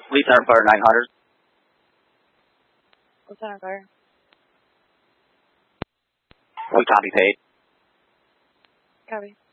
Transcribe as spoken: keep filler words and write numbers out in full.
Lead Center Fire nine hundred. Lead Center Fire. We copy paid. Copy.